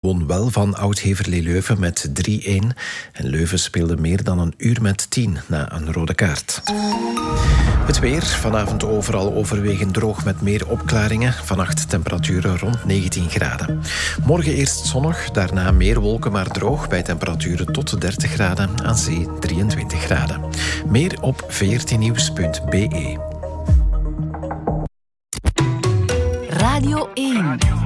won wel van Oud-Heverlee Leuven met 3-1. En Leuven speelde meer dan een uur met 10 na een rode kaart. Het weer, vanavond overal overwegend droog met meer opklaringen. Vannacht temperaturen rond 19 graden. Morgen eerst zonnig, daarna meer wolken maar droog bij temperaturen tot 30 graden, aan zee 23 graden. Meer op 14nieuws.be. Radio 1.